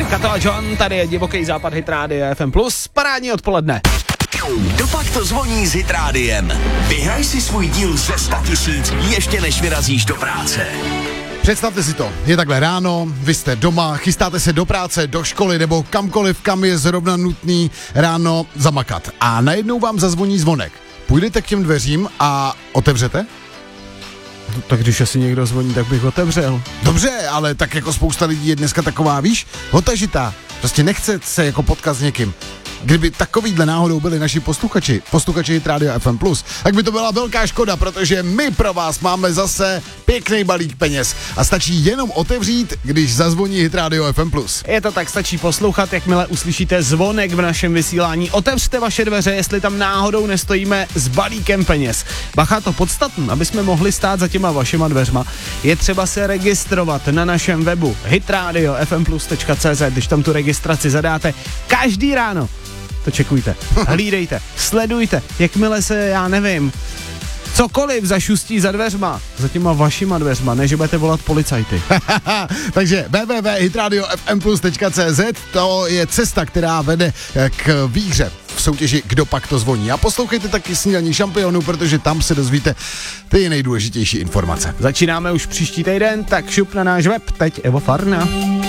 Kato a John, tady je Divoký západ Hit Rádia FM+, parádní odpoledne. Dopak to zvoní s Hit Rádiem. Vyhraj si svůj díl ze 100 000 ještě než vyrazíš do práce. Představte si to, je takhle ráno, vy jste doma, chystáte se do práce, do školy nebo kamkoliv, kam je zrovna nutný ráno zamakat. A najednou vám zazvoní zvonek. Půjdete k těm dveřím a otevřete? No, tak když asi někdo zvoní, tak bych otevřel. Dobře, ale tak jako spousta lidí je dneska taková, víš, hotažitá. Prostě nechce se jako potkat s někým. Kdyby takovýhle náhodou byli naši posluchači Hit Rádia FM+, tak by to byla velká škoda, protože my pro vás máme zase pěkný balík peněz a stačí jenom otevřít, když zazvoní Hit Radio FM+. Je to tak, stačí poslouchat, jakmile uslyšíte zvonek v našem vysílání. Otevřte vaše dveře, jestli tam náhodou nestojíme s balíkem peněz. Bacha, to podstatné, aby jsme mohli stát za těma vašima dveřma, je třeba se registrovat na našem webu hitradiofmplus.cz, když tam tu registraci zadáte každý ráno. To čekujte, hlídejte, sledujte, jakmile se, já nevím, cokoliv zašustí za dveřma, za těma vašima dveřma, než budete volat policajty. Takže www.hitradiofmplus.cz, to je cesta, která vede k výhře v soutěži Kdo pak to zvoní. A poslouchejte taky Snídaní šampionů, protože tam se dozvíte ty nejdůležitější informace. Začínáme už příští týden, tak šup na náš web, teď Evo Farna.